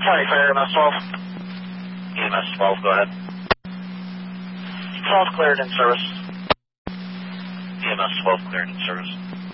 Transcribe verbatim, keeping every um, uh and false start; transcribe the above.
County Fire, E M S twelve. E M S twelve, go ahead. twelve cleared in service. E M S twelve cleared in service.